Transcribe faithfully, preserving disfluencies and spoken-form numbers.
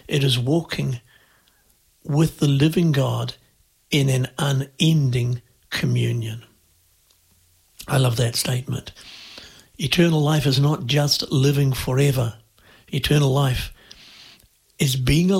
It is walking with the living God in an unending communion. I love that statement. Eternal life is not just living forever. Eternal life is being